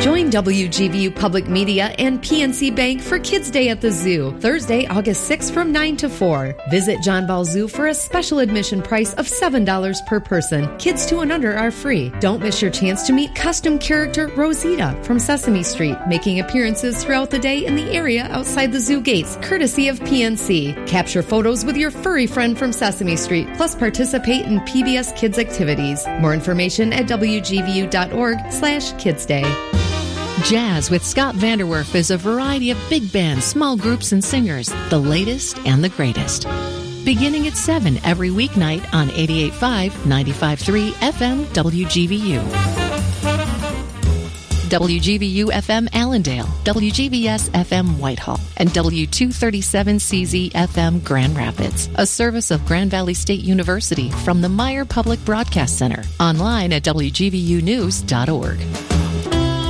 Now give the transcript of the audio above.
Join WGVU Public Media and PNC Bank for Kids Day at the Zoo, Thursday, August 6th from 9 to 4. Visit John Ball Zoo for a special admission price of $7 per person. Kids 2 and under are free. Don't miss your chance to meet costume character Rosita from Sesame Street, making appearances throughout the day in the area outside the zoo gates, courtesy of PNC. Capture photos with your furry friend from Sesame Street, plus participate in PBS Kids activities. More information at wgvu.org/kidsday. Jazz with Scott Vanderwerf is a variety of big bands, small groups, and singers, the latest and the greatest. Beginning at 7 every weeknight on 88.5, 95.3 FM WGVU. WGVU FM Allendale, WGVS FM Whitehall, and W237CZ FM Grand Rapids, a service of Grand Valley State University from the Meyer Public Broadcast Center. Online at WGVUnews.org.